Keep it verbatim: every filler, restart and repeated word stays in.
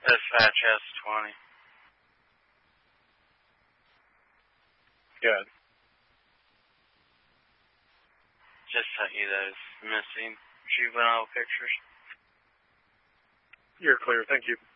Dispatch S twenty. Good. Just sent you those missing juvenile pictures. You're clear. Thank you.